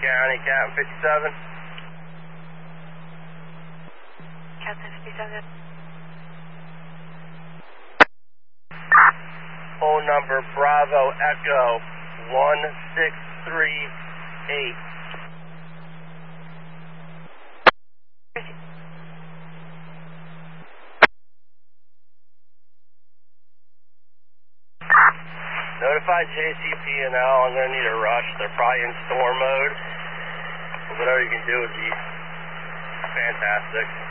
County, Captain 57. Captain 57. Phone number Bravo Echo 1638. Notify JCP&L, I'm going to need a rush. They're probably in storm mode. Whatever you can do would be fantastic.